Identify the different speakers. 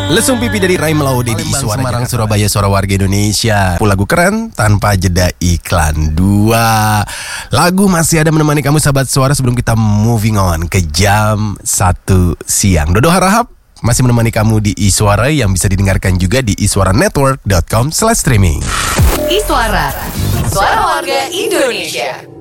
Speaker 1: Lesung Pipi dari Rai Melaude di Suara Semarang, Surabaya, Suara Warga Indonesia. Lagu keren tanpa jeda iklan 2. Lagu masih ada menemani kamu sahabat suara sebelum kita moving on ke jam 1 siang. Dodo Harahap masih menemani kamu di Iswara yang bisa didengarkan juga di iswaranetwork.com/streaming.
Speaker 2: Iswara, Suara Warga Indonesia.